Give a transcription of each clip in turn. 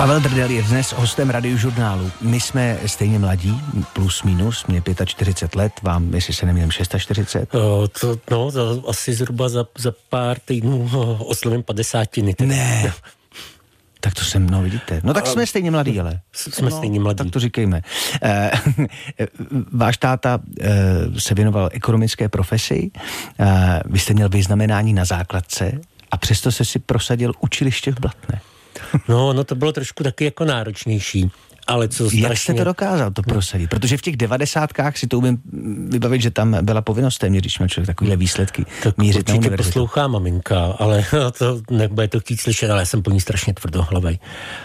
Pavel Drdel je dnes hostem Radiožurnálu. My jsme stejně mladí, plus minus, mě 45 let, vám, jestli se nemýlím, 46? Asi zhruba za pár týdnů oslovím 50. Ne. Tak to jsem, vidíte. No tak jsme stejně mladí, ale. Jsme stejně mladí. Tak to říkejme. Váš táta se věnoval ekonomické profesi, vy jste měl vyznamenání na základce a přesto se si prosadil učiliště v Blatné. No to bylo trošku taky jako náročnější. Ale co strašně... Jak jste to dokázal to prosadit? Protože v těch 90kách si to umím vybavit, že tam byla povinnost téměř, když měl člověk takovýhle výsledky tak mířit na univerzitu. Určitě poslouchá maminka, ale to nebude to chtít slyšet, ale já jsem po ní strašně tvrdohlavej.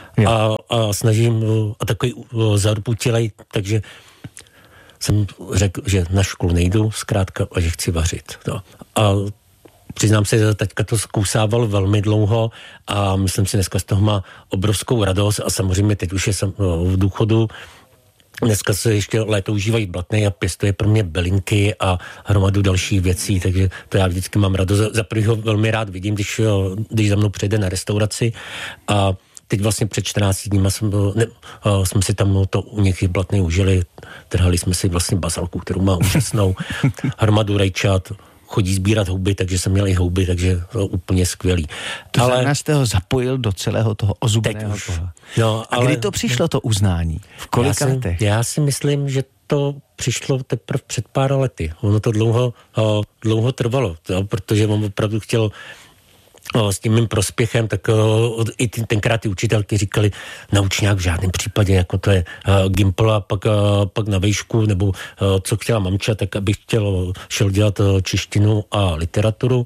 A snažím, a takový zarputilej, takže jsem řekl, že na školu nejdu zkrátka a že chci vařit. No. A přiznám se, že teďka to zkousával velmi dlouho a myslím si, dneska z toho má obrovskou radost a samozřejmě teď už je v důchodu. Dneska se ještě léto užívají Blatné a pěstuje pro mě bylinky a hromadu dalších věcí, takže to já vždycky mám radost. Za prvý ho velmi rád vidím, když za mnou přijde na restauraci a teď vlastně před 14 dníma jsme si tam to u nich v Blatné užili, trhali jsme si vlastně bazalku, kterou má úžasnou, hromadu rajčat, chodí sbírat houby, takže jsem měl i houby, takže to úplně skvělý. To znamená, jste ho zapojil do celého toho ozubeného toho. No, a kdy to přišlo, to uznání? V kolika letech? Já si myslím, že to přišlo teprve před pár lety. Ono to dlouho trvalo, protože on opravdu chtěl s tím mým prospěchem, tak i tenkrát ty učitelky říkali, nauč nějak v žádném případě, jako to je Gimpl a pak na vejšku, nebo co chtěla mamča, tak abych šel dělat češtinu a literaturu.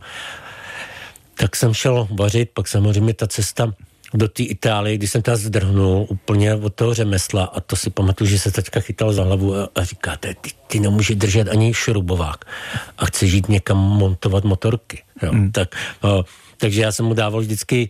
Tak jsem šel vařit, pak samozřejmě ta cesta do té Itálie, když jsem teda zdrhnul úplně od toho řemesla a to si pamatuju, že se teďka chytal za hlavu a říkáte, ty nemůžeš držet ani šrubovák a chceš jít někam montovat motorky. Jo? Takže já jsem mu dával vždycky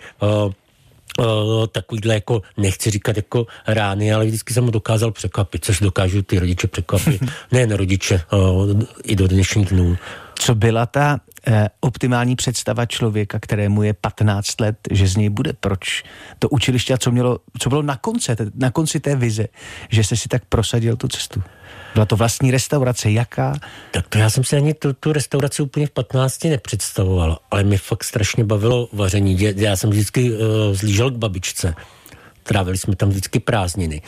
takovýhle jako, nechci říkat jako rány, ale vždycky jsem mu dokázal překvapit, což dokážu ty rodiče překvapit. Nejen rodiče, i do dnešních dnů. Co byla ta optimální představa člověka, kterému je 15 let, že z něj bude? Proč to učiliště a co bylo na konci té vize, že jste si tak prosadil tu cestu? Byla to vlastní restaurace, jaká? Tak to já jsem si ani tu restauraci úplně v 15 nepředstavoval, ale mě fakt strašně bavilo vaření. Já jsem vždycky zlížel k babičce. Trávili jsme tam vždycky prázdniny.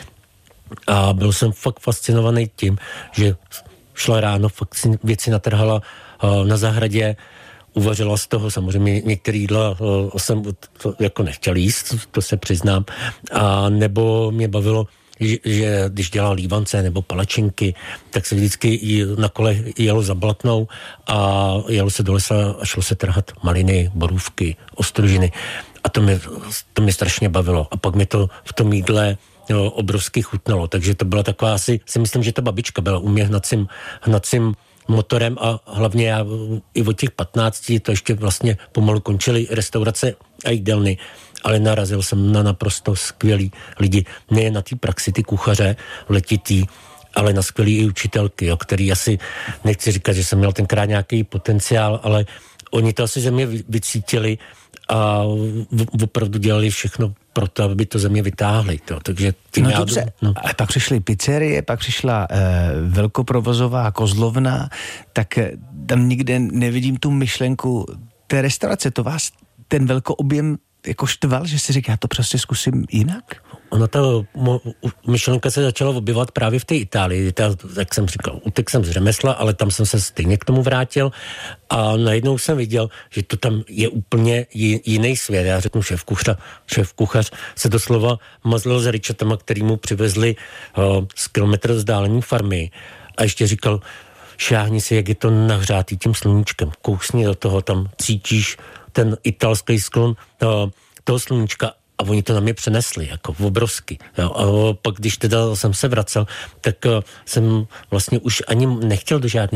A byl jsem fakt fascinovaný tím, že šla ráno, fakt si věci natrhala na zahradě, uvařila z toho, samozřejmě některé jídla jsem to jako nechtěl jíst, to se přiznám, a nebo mě bavilo, že když dělal lívance nebo palačinky, tak se vždycky na kole jelo za Blatnou a jelo se do lesa a šlo se trhat maliny, borůvky, ostružiny. A to mě strašně bavilo. A pak mi to v tom jídle obrovsky chutnalo. Takže to byla taková si myslím, že ta babička byla u mě hnacím motorem a hlavně já i od těch 15 to ještě vlastně pomalu končily restaurace a jídelny, ale narazil jsem na naprosto skvělý lidi. Nejen na té praxi, ty kuchaře letitý, ale na skvělý i učitelky, který asi, nechci říkat, že jsem měl tenkrát nějaký potenciál, ale oni to asi ze mě vycítili a opravdu dělali všechno pro to, aby to ze mě vytáhli. Takže dobře. Ale pak přišly pizzerie, pak přišla velkoprovozová kozlovna, tak tam nikde nevidím tu myšlenku té restaurace. To vás ten velkoobjem jako štval, že si říká, já to prostě zkusím jinak? Ona ta myšlenka se začala objevovat právě v té Itálii. Jak jsem říkal, utek jsem z řemesla, ale tam jsem se stejně k tomu vrátil a najednou jsem viděl, že to tam je úplně jiný svět. Já řeknu, šéf kuchař se doslova mazlil s rajčatama, který mu přivezli z kilometr vzdálené farmy a ještě říkal, šáhni si, jak je to nahřátý tím sluníčkem. Kousni do toho, tam cítíš ten italský sklon toho sluníčka a oni to na mě přenesli, jako obrovsky. Jo. A pak, když teda jsem se vracel, tak jsem vlastně už ani nechtěl do žádný jako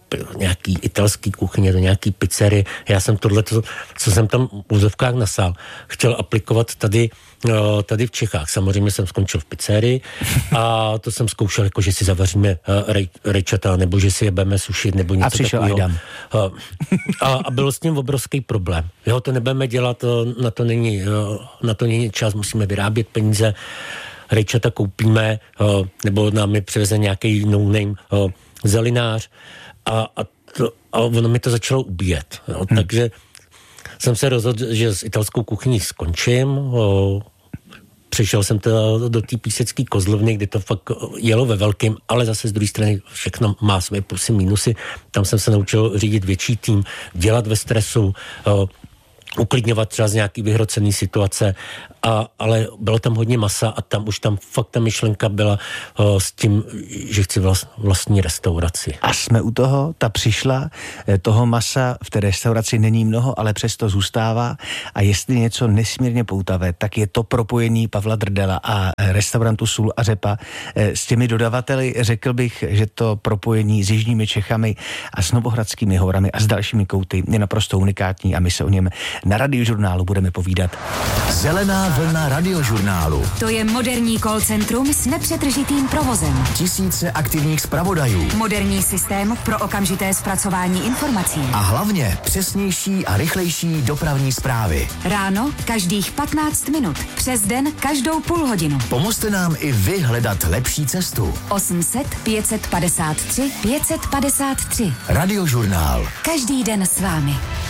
nějaký italský kuchyně, do nějaký pizzerie. Já jsem tohleto, co jsem tam v úzovkách nasál, chtěl aplikovat tady v Čechách. Samozřejmě jsem skončil v pizzerii a to jsem zkoušel, jako že si zavaříme rejčata, nebo že si jebeme sušit, nebo něco takového. A bylo s tím obrovský problém. Jo, to nebudeme dělat, na to není čas, musíme vyrábět peníze, rejčata koupíme, nebo nám je přiveze nějaký no-name zelinář a ono mi to začalo ubíjet. Jo. Takže jsem se rozhodl, že s italskou kuchyní skončím. Přišel jsem teda do té písecké kozlovny, kde to fakt jelo ve velkým, ale zase z druhé strany všechno má své plusy, minusy. Tam jsem se naučil řídit větší tým, dělat ve stresu, uklidňovat třeba z nějaký vyhrocený situace, ale bylo tam hodně masa a tam fakt ta myšlenka byla s tím, že chci vlastní restauraci. A jsme u toho, ta přišla, toho masa v té restauraci není mnoho, ale přesto zůstává a jestli něco nesmírně poutavé, tak je to propojení Pavla Drdela a restaurantu Sůl a řepa s těmi dodavateli. Řekl bych, že to propojení s jižními Čechami a s Novohradskými horami a s dalšími kouty je naprosto unikátní a my se o něm na Radiožurnálu budeme povídat. Zelená vlna Radiožurnálu. To je moderní call centrum s nepřetržitým provozem. Tisíce aktivních zpravodajů. Moderní systém pro okamžité zpracování informací. A hlavně přesnější a rychlejší dopravní zprávy. Ráno každých 15 minut. Přes den každou půl hodinu. Pomozte nám i vy hledat lepší cestu. 800 553 553. Radiožurnál. Každý den s vámi.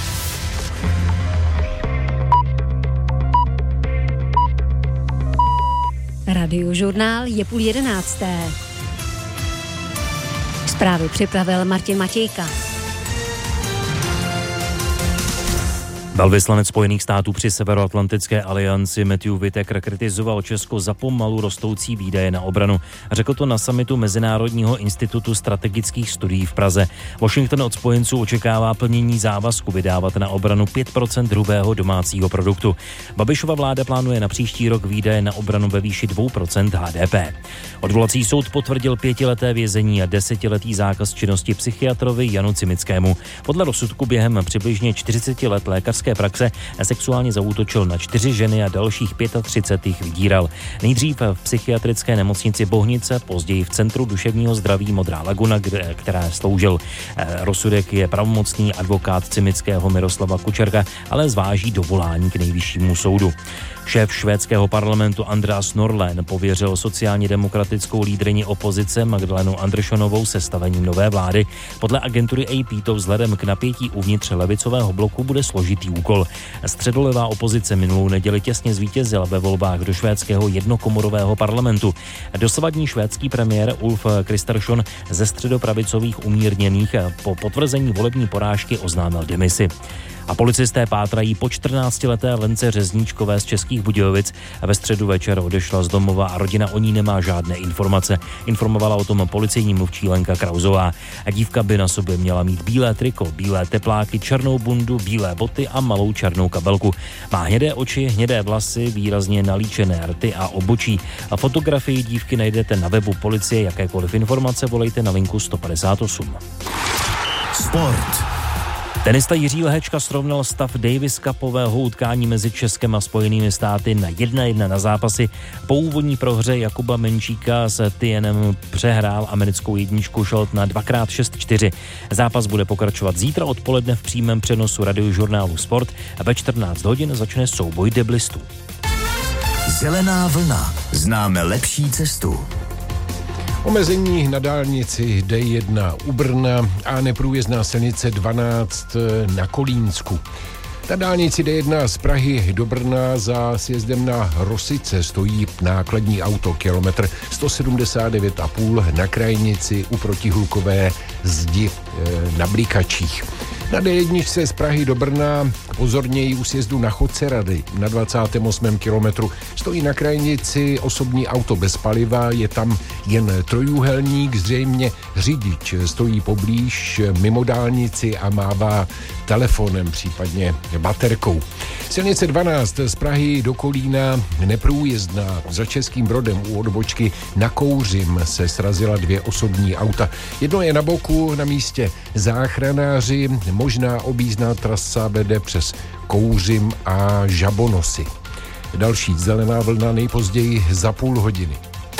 Radiožurnál je 10:30. Zprávy připravil Martin Matějka. Velvyslanec Spojených států při Severoatlantické alianci Matthew Whitaker kritizoval Česko za pomalu rostoucí výdaje na obranu. Řekl to na summitu Mezinárodního institutu strategických studií v Praze. Washington od spojenců očekává plnění závazku vydávat na obranu 5% hrubého domácího produktu. Babišova vláda plánuje na příští rok výdaje na obranu ve výši 2% HDP. Odvolací soud potvrdil 5leté vězení a 10letý zákaz činnosti psychiatrovi Janu Cimickému. Podle rozsudku během přibližně 40 let lékařské praxe sexuálně zaútočil na 4 ženy a dalších 35 jich vydíral. Nejdřív v psychiatrické nemocnici Bohnice, později v Centru duševního zdraví Modrá Laguna, která sloužil. Rozsudek je pravomocný, advokát Cimického Miroslava Kučerka ale zváží dovolání k nejvyššímu soudu. Šéf švédského parlamentu Andreas Norlén pověřil sociálně demokratickou lídryni opozice Magdalenu Andersonovou sestavením nové vlády. Podle agentury AP to vzhledem k napětí uvnitř levicového bloku bude složitý úkol. Středolevá opozice minulou neděli těsně zvítězila ve volbách do švédského jednokomorového parlamentu. Dosavadní švédský premiér Ulf Kristersson ze středopravicových umírněných po potvrzení volební porážky oznámil demisi. A policisté pátrají po 14leté Lence Řezníčkové z Českých Budějovic. Ve středu večer odešla z domova a rodina o ní nemá žádné informace. Informovala o tom policejní mluvčí Lenka Krauzová. Dívka by na sobě měla mít bílé triko, bílé tepláky, černou bundu, bílé boty a malou černou kabelku. Má hnědé oči, hnědé vlasy, výrazně nalíčené rty a obočí. A fotografii dívky najdete na webu policie. Jakékoliv informace volejte na linku 158. Sport. Tenista Jiří Lehečka srovnal stav Davis Cupového utkání mezi Českem a Spojenými státy na 1:1 na zápasy. Po úvodní prohře Jakuba Menčíka s Tienem přehrál americkou jedničku Scholtena 2x6-4. Zápas bude pokračovat zítra odpoledne v přímém přenosu Radiožurnálu Sport a ve 14 hodin začne souboj deblistů. Zelená vlna. Známe lepší cestu. Omezení na dálnici D1 u Brna a neprůjezdná silnice 12 na Kolínsku. Na dálnici D1 z Prahy do Brna za sjezdem na Rosice stojí nákladní auto kilometr 179,5 na krajnici u protihlukové zdi na Blikačích. Na D1 z Prahy do Brna Pozorněji u sjezdu na Chodce Rady na 28. kilometru. Stojí na krajnici osobní auto bez paliva, je tam jen trojúhelník, zřejmě řidič stojí poblíž mimo dálnici a mává telefonem, případně baterkou. Silnice 12 z Prahy do Kolína neprůjezdná. Za Českým Brodem u odbočky na Kouřim se srazila 2 osobní auta. Jedno je na boku, na místě záchranáři. Možná objízdná trasa vede přes Kouřim a Žabonosy. Další zelená vlna nejpozději za půl hodiny.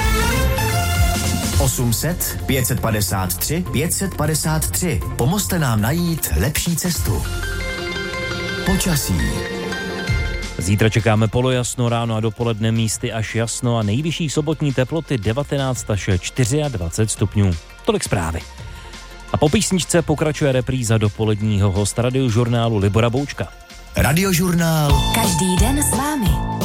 800 553 553. Pomozte nám najít lepší cestu. Počasí. Zítra čekáme polojasno, ráno a dopoledne místy až jasno a nejvyšší sobotní teploty 19 až 24 stupňů. Tolik zprávy. A po písničce pokračuje repríza dopoledního hosta Radiožurnálu Libora Boučka. Radiožurnál. Každý den s vámi.